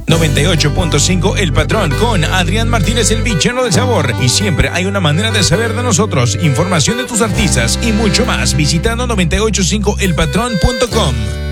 98.5 El Patrón con Adrián Martínez, el bichero del sabor. Y siempre hay una manera de saber de nosotros, información de tus artistas y mucho más visitando 985elpatrón.com.